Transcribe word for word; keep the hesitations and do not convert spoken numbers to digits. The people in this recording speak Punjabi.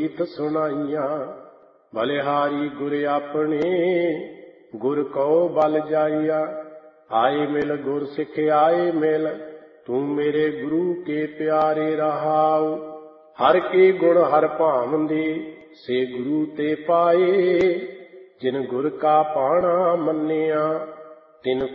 ਪ੍ਰੀਤ ਸੁਣਾਈਆਂ। ਬਲਿਹਾਰੀ ਗੁਰ ਆਪਣੇ ਗੁਰ ਕਉ ਬਲ ਜਾਈਆ। ਆਏ ਮਿਲ ਗੁਰ ਸਿੱਖ ਆਏ ਮਿਲ, ਤੂੰ ਮੇਰੇ ਗੁਰੂ ਕੇ ਪਿਆਰੇ ਰਹਾਉ। ਹਰ ਕੇ ਗੁਣ ਹਰ ਭਾਵੰਦੇ, ਸੇ ਗੁਰੂ ਤੇ ਪਾਏ। ਜਿਨ ਗੁਰ ਕਾ ਪਾਣਾ ਮੰਨਿਆ, ਤਿਨ